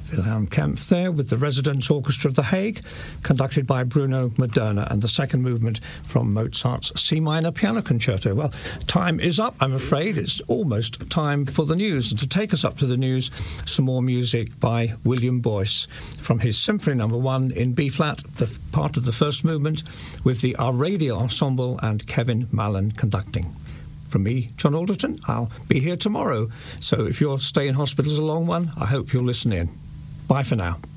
Wilhelm Kempf there with the Residence Orchestra of The Hague, conducted by Bruno Maderna, and the second movement from Mozart's C minor piano concerto. Well, time is up, I'm afraid. It's almost time for the news. And to take us up to the news, some more music by William Boyce from his Symphony No. 1 in B-flat, the part of the first movement, with the Aradia Ensemble and Kevin Mallon conducting. From me, John Alderton, I'll be here tomorrow. So if your stay in hospital is a long one, I hope you'll listen in. Bye for now.